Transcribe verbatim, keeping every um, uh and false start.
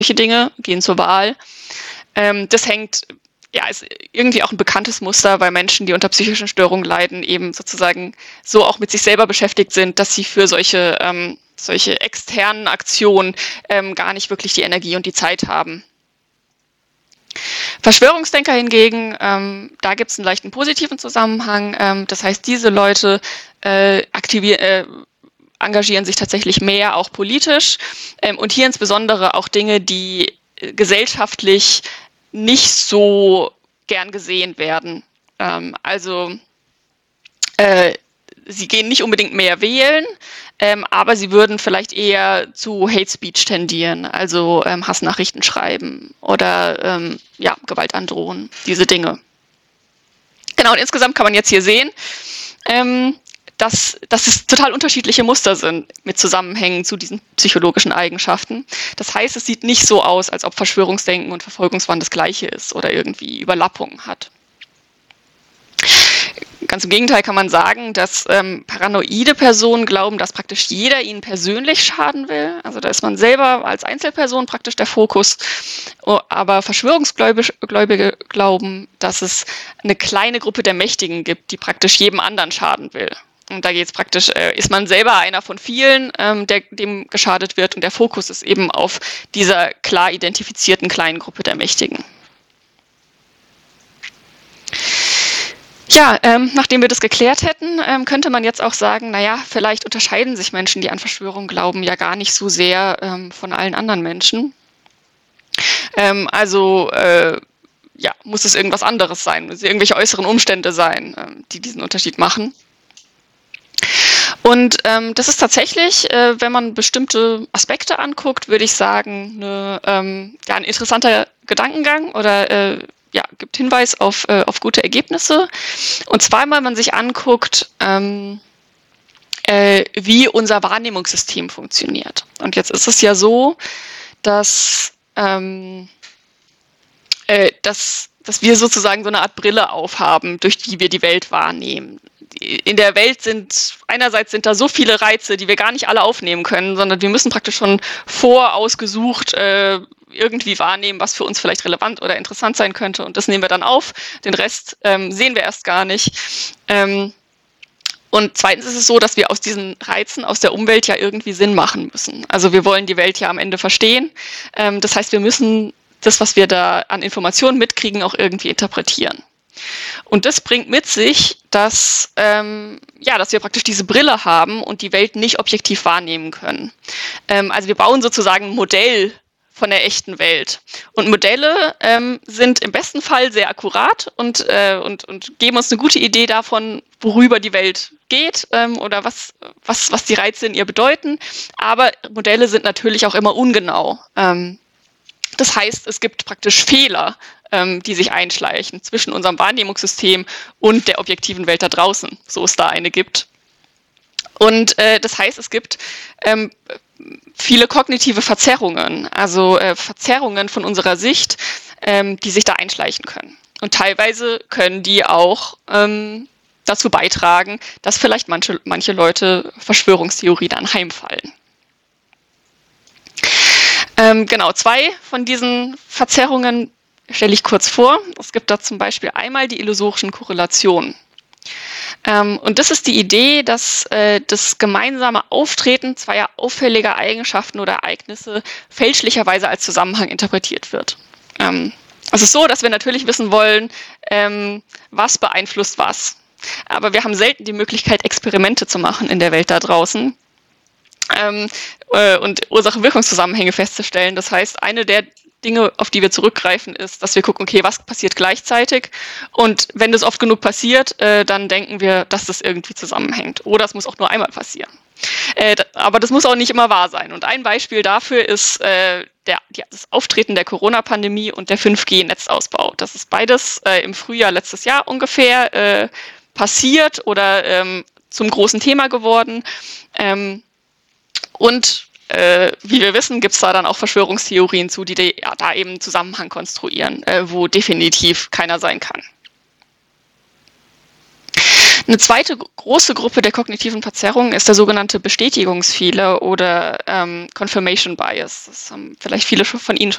solche Dinge, gehen zur Wahl. Ähm, das hängt, ja, ist irgendwie auch ein bekanntes Muster, weil Menschen, die unter psychischen Störungen leiden, eben sozusagen so auch mit sich selber beschäftigt sind, dass sie für solche, ähm, solche externen Aktionen ähm, gar nicht wirklich die Energie und die Zeit haben. Verschwörungsdenker hingegen, ähm, da gibt es einen leichten positiven Zusammenhang. Ähm, das heißt, diese Leute äh, aktivieren, äh, engagieren sich tatsächlich mehr, auch politisch. Ähm, und hier insbesondere auch Dinge, die äh, gesellschaftlich nicht so gern gesehen werden. Ähm, also äh, sie gehen nicht unbedingt mehr wählen, ähm, aber sie würden vielleicht eher zu Hate Speech tendieren, also ähm, Hassnachrichten schreiben oder ähm, ja, Gewalt androhen, diese Dinge. Genau, und insgesamt kann man jetzt hier sehen, ähm, dass, dass es total unterschiedliche Muster sind mit Zusammenhängen zu diesen psychologischen Eigenschaften. Das heißt, es sieht nicht so aus, als ob Verschwörungsdenken und Verfolgungswahn das Gleiche ist oder irgendwie Überlappungen hat. Ganz im Gegenteil kann man sagen, dass ähm, paranoide Personen glauben, dass praktisch jeder ihnen persönlich schaden will. Also da ist man selber als Einzelperson praktisch der Fokus. Aber Verschwörungsgläubige glauben, dass es eine kleine Gruppe der Mächtigen gibt, die praktisch jedem anderen schaden will. Und da geht es praktisch, äh, ist man selber einer von vielen, ähm, der, dem geschadet wird. Und der Fokus ist eben auf dieser klar identifizierten kleinen Gruppe der Mächtigen. Ja, ähm, nachdem wir das geklärt hätten, ähm, könnte man jetzt auch sagen, naja, vielleicht unterscheiden sich Menschen, die an Verschwörung glauben, ja gar nicht so sehr ähm, von allen anderen Menschen. Ähm, also äh, ja, muss es irgendwas anderes sein, muss es irgendwelche äußeren Umstände sein, ähm, die diesen Unterschied machen. Und ähm, das ist tatsächlich, äh, wenn man bestimmte Aspekte anguckt, würde ich sagen, eine, ähm, ja, ein interessanter Gedankengang oder äh, ja, gibt Hinweis auf, äh, auf gute Ergebnisse. Und zwar, wenn man sich anguckt, ähm, äh, wie unser Wahrnehmungssystem funktioniert. Und jetzt ist es ja so, dass, ähm, äh, dass, dass wir sozusagen so eine Art Brille aufhaben, durch die wir die Welt wahrnehmen. In der Welt sind, einerseits sind da so viele Reize, die wir gar nicht alle aufnehmen können, sondern wir müssen praktisch schon vorausgesucht äh, irgendwie wahrnehmen, was für uns vielleicht relevant oder interessant sein könnte. Und das nehmen wir dann auf. Den Rest ähm, sehen wir erst gar nicht. Ähm, und zweitens ist es so, dass wir aus diesen Reizen aus der Umwelt ja irgendwie Sinn machen müssen. Also wir wollen die Welt ja am Ende verstehen. Ähm, das heißt, wir müssen das, was wir da an Informationen mitkriegen, auch irgendwie interpretieren. Und das bringt mit sich, dass, ähm, ja, dass wir praktisch diese Brille haben und die Welt nicht objektiv wahrnehmen können. Ähm, also wir bauen sozusagen ein Modell von der echten Welt. Und Modelle ähm, sind im besten Fall sehr akkurat und, äh, und, und geben uns eine gute Idee davon, worüber die Welt geht ähm, oder was, was, was die Reize in ihr bedeuten. Aber Modelle sind natürlich auch immer ungenau. Ähm, das heißt, es gibt praktisch Fehler, ähm, die sich einschleichen zwischen unserem Wahrnehmungssystem und der objektiven Welt da draußen, so es da eine gibt. Und äh, das heißt, es gibt ähm, viele kognitive Verzerrungen, also äh, Verzerrungen von unserer Sicht, ähm, die sich da einschleichen können. Und teilweise können die auch ähm, dazu beitragen, dass vielleicht manche, manche Leute Verschwörungstheorien anheimfallen. Ähm, genau, zwei von diesen Verzerrungen stelle ich kurz vor. Es gibt da zum Beispiel einmal die illusorischen Korrelationen. Ähm, und das ist die Idee, dass äh, das gemeinsame Auftreten zweier auffälliger Eigenschaften oder Ereignisse fälschlicherweise als Zusammenhang interpretiert wird. Ähm, es ist so, dass wir natürlich wissen wollen, ähm, was beeinflusst was. Aber wir haben selten die Möglichkeit, Experimente zu machen in der Welt da draußen ähm, äh, und Ursache-Wirkungszusammenhänge festzustellen. Das heißt, eine der Dinge, auf die wir zurückgreifen, ist, dass wir gucken, okay, was passiert gleichzeitig? Und wenn das oft genug passiert, äh, dann denken wir, dass das irgendwie zusammenhängt. Oder es muss auch nur einmal passieren. Äh, aber das muss auch nicht immer wahr sein. Und ein Beispiel dafür ist äh, der, die, das Auftreten der Corona-Pandemie und der fünf G Netzausbau. Das ist beides äh, im Frühjahr letztes Jahr ungefähr äh, passiert oder ähm, zum großen Thema geworden. Ähm, und Äh, wie wir wissen, gibt es da dann auch Verschwörungstheorien zu, die, die ja, da eben Zusammenhang konstruieren, äh, wo definitiv keiner sein kann. Eine zweite g- große Gruppe der kognitiven Verzerrungen ist der sogenannte Bestätigungsfehler oder ähm, Confirmation Bias. Das haben vielleicht viele schon von Ihnen schon